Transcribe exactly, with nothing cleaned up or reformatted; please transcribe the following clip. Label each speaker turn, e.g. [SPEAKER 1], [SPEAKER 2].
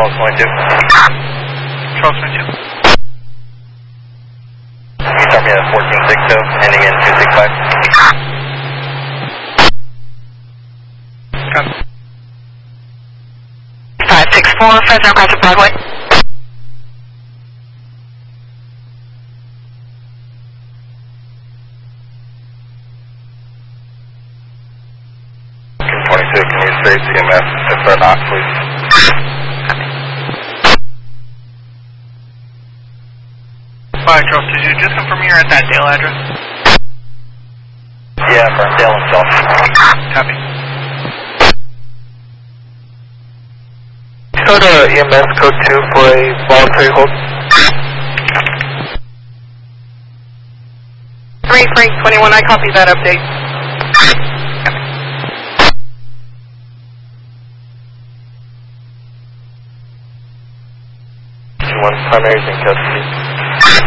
[SPEAKER 1] Charles twenty-two.
[SPEAKER 2] Charles twenty-two.
[SPEAKER 1] You tell me at fourteen six two, ending in two six five.
[SPEAKER 2] Copy.
[SPEAKER 3] five six four, Fresno across the Broadway.
[SPEAKER 1] twenty-two, can you say C M S if they're not, please?
[SPEAKER 2] Alright, Charles, did you just confirm you're at that Dale address?
[SPEAKER 1] Yeah, from Dale himself.
[SPEAKER 2] Copy.
[SPEAKER 1] Go to E M S code two for a voluntary hold.
[SPEAKER 3] three Frank twenty-one, I copy that update.
[SPEAKER 1] One primary in custody.